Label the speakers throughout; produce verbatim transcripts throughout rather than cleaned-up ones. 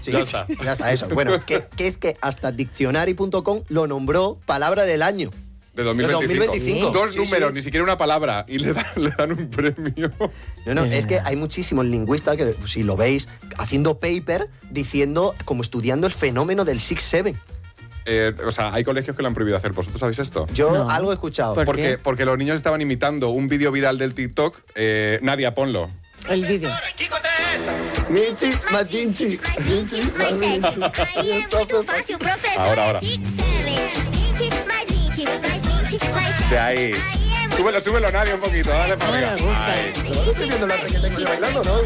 Speaker 1: Sí,
Speaker 2: ya está.
Speaker 1: Ya está, eso. Bueno, que, que es que hasta diccionary punto com lo nombró palabra del año.
Speaker 2: De dos mil veinticinco.
Speaker 1: De dos mil veinticinco.
Speaker 2: Dos
Speaker 1: Sí,
Speaker 2: números,
Speaker 1: sí.
Speaker 2: ni siquiera una palabra. Y le dan, le dan un premio.
Speaker 1: No, no, es que hay muchísimos lingüistas que, si lo veis, haciendo paper diciendo, como estudiando el fenómeno del six seven.
Speaker 2: Eh, o sea, hay colegios que lo han prohibido hacer. ¿Vosotros sabéis esto?
Speaker 1: Yo
Speaker 3: No.
Speaker 1: algo he escuchado.
Speaker 3: ¿Por
Speaker 2: Porque,
Speaker 3: qué?
Speaker 2: porque los niños estaban imitando un vídeo viral del TikTok. Eh, Nadia, ponlo.
Speaker 3: El vídeo.
Speaker 1: Michi, Matinchi, Michi,
Speaker 2: Ahora, ahora. De ahí. Súbelo, súbelo, Nadia, un poquito. Dale para
Speaker 3: Me
Speaker 2: arriba.
Speaker 3: gusta.
Speaker 2: Ahí.
Speaker 1: No estoy viendo la que tengo yo bailando, ¿no?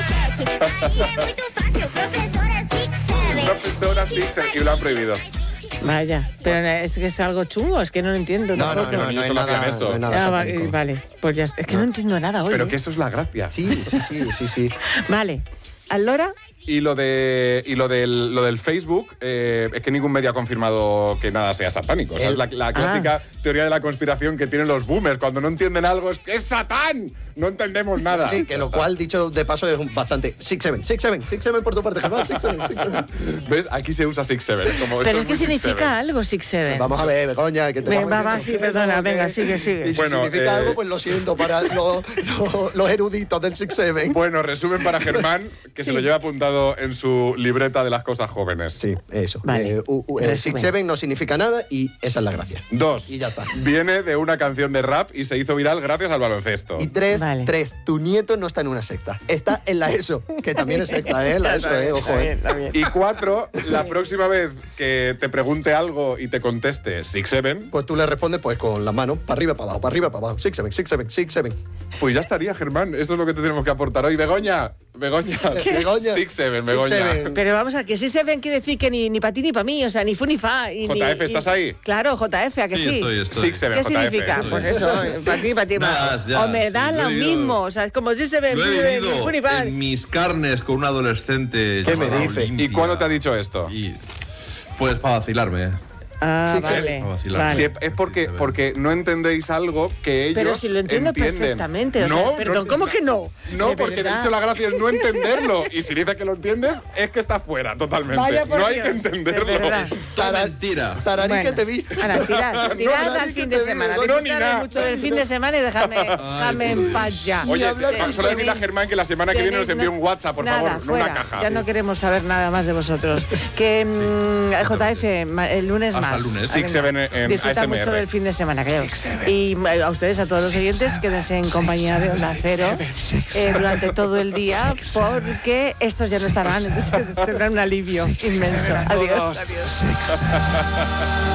Speaker 2: Profesora Sixer, y lo han prohibido.
Speaker 3: Vaya, pero es que es algo chungo, es que no lo entiendo.
Speaker 1: No, no,
Speaker 3: tampoco.
Speaker 1: no, no,
Speaker 2: niños
Speaker 1: es
Speaker 2: solo
Speaker 1: nada,
Speaker 2: hacían eso.
Speaker 1: no es nada
Speaker 3: Ah, va-
Speaker 1: satánico.
Speaker 3: vale, pues ya está. Es que no entiendo nada hoy.
Speaker 2: Pero
Speaker 3: ¿eh?
Speaker 2: que eso es la gracia.
Speaker 1: Sí, sí, sí, sí, sí.
Speaker 3: Vale, ¿Allora?
Speaker 2: Y lo de y lo del, lo del Facebook, eh, es que ningún medio ha confirmado que nada sea satánico. O sea,
Speaker 1: El-
Speaker 2: es la, la clásica teoría de la conspiración que tienen los boomers. Cuando no entienden algo, es que es Satán. No entendemos nada.
Speaker 1: Sí, que lo cual, dicho de paso, es un bastante six seven, six seven, six seven por tu parte, Germán, six seven, six seven.
Speaker 2: ¿Ves? Aquí se usa six seven. Como, esto
Speaker 3: Pero es que
Speaker 2: muy six
Speaker 3: significa
Speaker 2: seven.
Speaker 3: algo, Six Seven.
Speaker 1: Vamos a ver, Begoña, que te
Speaker 3: Venga,
Speaker 1: vamos
Speaker 3: va,
Speaker 1: diciendo
Speaker 3: sí, perdona,
Speaker 1: que-
Speaker 3: venga, sigue, sigue.
Speaker 1: Y si
Speaker 2: Bueno,
Speaker 1: significa
Speaker 2: eh,
Speaker 1: algo, pues lo siento para los, los, los eruditos del six seven.
Speaker 2: Bueno, resumen para Germán, que se
Speaker 3: Sí.
Speaker 2: lo lleva apuntado en su libreta de las cosas jóvenes.
Speaker 1: Sí, eso.
Speaker 3: Vale.
Speaker 1: Eh, u- u- el
Speaker 3: Resumen.
Speaker 1: six seven no significa nada y esa es la gracia.
Speaker 2: Dos.
Speaker 1: Y ya está.
Speaker 2: Viene de una canción de rap y se hizo viral gracias al baloncesto.
Speaker 1: Y tres,
Speaker 3: Vale.
Speaker 1: tres, tu nieto no está en una secta. Está en la ESO, que también es secta, ¿eh? La ESO, ¿eh? Ojo, ¿eh?
Speaker 2: Y cuatro, la próxima vez que te pregunte algo y te conteste six seven,
Speaker 1: Pues tú le respondes pues con las manos para arriba, para abajo, para arriba, para abajo. six seven, six seven, six seven.
Speaker 2: pues ya estaría, Germán. Esto es lo que te tenemos que aportar hoy. Begoña, Begoña.
Speaker 1: Begoña.
Speaker 2: six seven,
Speaker 1: Six
Speaker 2: Begoña.
Speaker 1: seven.
Speaker 3: Pero vamos a que Six Seven quiere decir que ni, ni para ti ni para mí, o sea, ni fu ni fa. Y
Speaker 2: J F,
Speaker 3: ni-
Speaker 2: ¿estás
Speaker 3: y-
Speaker 2: ahí?
Speaker 3: Claro, J F, ¿a que sí?
Speaker 4: Sí, estoy, estoy.
Speaker 2: six seven,
Speaker 3: ¿Qué
Speaker 2: J F.
Speaker 3: significa?
Speaker 4: Estoy.
Speaker 3: Pues eso, para ti, para ti,
Speaker 4: Nada,
Speaker 3: para
Speaker 4: ya,
Speaker 3: O me
Speaker 4: sí,
Speaker 3: da
Speaker 4: lo
Speaker 3: lo
Speaker 4: he vivido.
Speaker 3: mismo, o sea, es como Six Seven,
Speaker 4: Lo he
Speaker 3: ni
Speaker 4: vivido
Speaker 3: fu ni fa.
Speaker 4: en mis carnes con un adolescente.
Speaker 1: ¿Qué me
Speaker 4: llamado
Speaker 1: dice?
Speaker 4: Olimpia.
Speaker 2: ¿Y cuándo te ha dicho esto?
Speaker 4: Y, pues para vacilarme.
Speaker 3: Ah,
Speaker 1: Six
Speaker 3: vale.
Speaker 4: Seven. Vacilar.
Speaker 3: vale.
Speaker 2: Sí, es porque, porque no entendéis algo que ellos
Speaker 3: Pero si lo entiendo
Speaker 2: entienden.
Speaker 3: perfectamente, o sea,
Speaker 2: No,
Speaker 3: perdón,
Speaker 2: no,
Speaker 3: ¿cómo que no?
Speaker 2: No,
Speaker 3: De
Speaker 2: porque de
Speaker 3: verdad.
Speaker 2: hecho la gracia es no entenderlo. Y si dices que lo entiendes, es que está fuera totalmente.
Speaker 3: Vaya por
Speaker 2: no hay
Speaker 3: Dios,
Speaker 2: que
Speaker 3: de
Speaker 2: entenderlo.
Speaker 3: verdad.
Speaker 4: Todo mentira.
Speaker 1: Tararí
Speaker 3: Bueno,
Speaker 1: que te vi.
Speaker 3: ahora, tirad, tirad
Speaker 1: No, no,
Speaker 3: al
Speaker 1: ni
Speaker 3: fin
Speaker 1: que
Speaker 3: de
Speaker 1: te
Speaker 3: semana.
Speaker 2: digo, no, ni
Speaker 3: Disfrutad
Speaker 2: nada.
Speaker 3: mucho del fin de semana y dejadme, dejadme en paz ya.
Speaker 2: Oye,
Speaker 1: hablar
Speaker 2: eh, solo decirle a Germán que la semana que viene nos envíe un WhatsApp, por
Speaker 3: nada,
Speaker 2: favor,
Speaker 3: fuera.
Speaker 2: no una caja.
Speaker 3: Ya no queremos saber nada más de vosotros. Que mm, J F, ma- el lunes
Speaker 4: Hasta
Speaker 3: más.
Speaker 4: el lunes.
Speaker 3: Ah,
Speaker 2: Six
Speaker 3: venga.
Speaker 2: Seven en
Speaker 3: Disfruta
Speaker 2: A S M R.
Speaker 3: mucho del fin de semana, creo. Y eh, a ustedes, a todos los oyentes, quédense en compañía de Onda Cero eh, durante todo el día, porque estos ya no estarán, entonces tendrán un alivio inmenso. Adiós. Adiós.